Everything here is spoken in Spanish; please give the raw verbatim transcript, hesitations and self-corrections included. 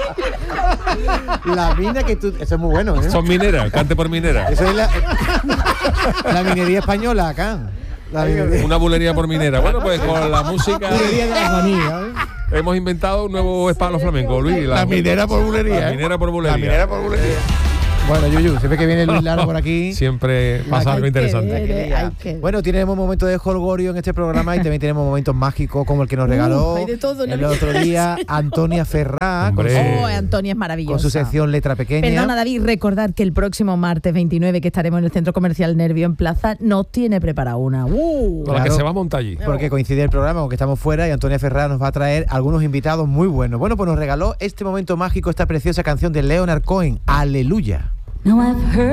La mina que tú... Eso es muy bueno, ¿eh? Son mineras, cante por minera. Eso es la, la minería española acá. La minería. Una bulería por minera. Bueno, pues con la música... Bulería de la armonía, ¿eh? Hemos inventado un nuevo espalo flamenco, Luis. La minera por bulería. La ¿eh? minera por bulería. La minera por bulería. Bueno, Yuyu, siempre que viene Luis Lara por aquí... Siempre pasa algo interesante. ver, hay que ver. Bueno, tenemos momentos de jolgorio en este programa y también tenemos momentos mágicos como el que nos regaló Uh, hay de todo, ¿no? el otro día Antonia Ferrá con su, Hombre. Oh, Antonia es maravillosa. con su sección Letra Pequeña. Perdona, David, recordar que el próximo martes veintinueve, que estaremos en el Centro Comercial Nervio en Plaza, nos tiene preparada una. Uh, Con la que Claro. se va a montar allí. Porque coincide el programa, aunque estamos fuera, y Antonia Ferrá nos va a traer algunos invitados muy buenos. Bueno, pues nos regaló este momento mágico, esta preciosa canción de Leonard Cohen, Aleluya. Now I've heard